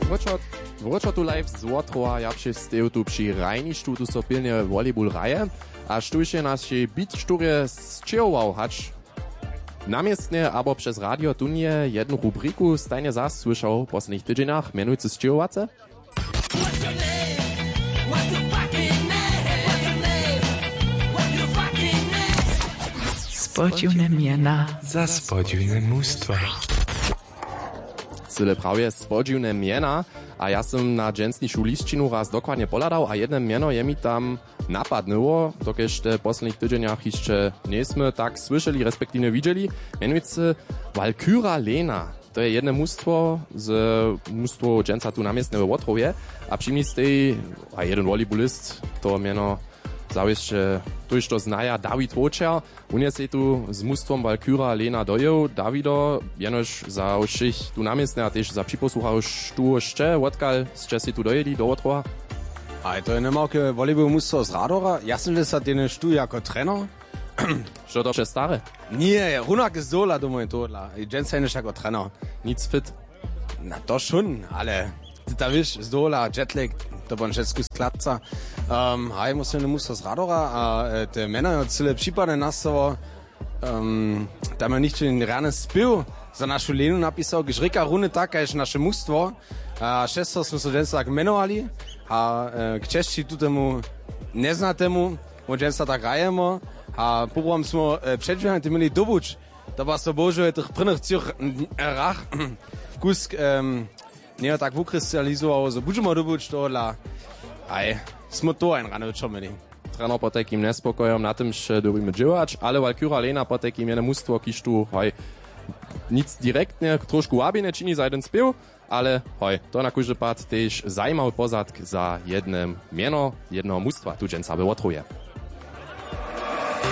Wróčo tu live z Łotrowa, ja przysteju tu przy rajnisztu, tu so pilnie volleyball raje, a sztuście nas się bit szturie zczyłował, hacz namiestnie, albo przez radio tu nie jedną rubryku stajnie zas słyszał w posledních tydzieniach, mianujcy zczyłowace? Spodziewne miena za spodziewne mnóstwa. Cyle prawie spodziewne miena, a ja som na dżensnišu listčinu raz dokładnie poladał, a jedne mieno je mi tam napadnęło, dokež te posledných tydzieniach jeszcze niesmy tak słyszeli, respektywnie widzieli, mianujcy Walküra Lena. To je jedne mnóstwo z mnóstwo dżensa tu namiestne w Łotrowie, a przy mnie stoi a jeden volejbalist, to mieno zawieszcze tuż to znaja Dawid Wočer. On je se tu z mnóstwom Walküra Lena dojel. Dawido, jenož za všich tu namiestne a tež za připosluchav štu ještě, odkal ste se tu dojeli do Łotrowa? A to je nemałkie volejball mnóstwo z Radora. Ja som sa ten štu jako trener. Što to še stare? Nie, runak jest dola do mojej tola. I dżensa je jako trener. Nic fit. Na to schon, ale ty ta wiesz, z dola, jetlag, to bądź wszystko skladca. Haj, musimy mnóstwo z Radora, a te mena cyle przypady nastało. Da man nicht den reinen spiel za našu Lenu napisał, gdyż ryka runy taka jest nasze mnóstwo. A 600 smo se dżensa tak menovali, a kćešći tu temu neznatemu, bo dżensa tak rajemo. A pobrom smo przedźwiechami te mieli dobuć. To was to bože, tych prvnych cich rach, kusk, nie tak wykrystalizował, że budżemy dobuć to dla, aj, smo to ein rano czomili. Trener po takim nespokojom na tym, że dobimy działać, ale Walküra Lena po takim jedne mnóstwo, kiż tu, hoj, nic direktnie, troszkę łabie czyni za jeden spiel, ale hoj, to na każdy pad też zajmały pozadk za jednym mieno, jednego mnóstwa tu dżensa w Łotrowie.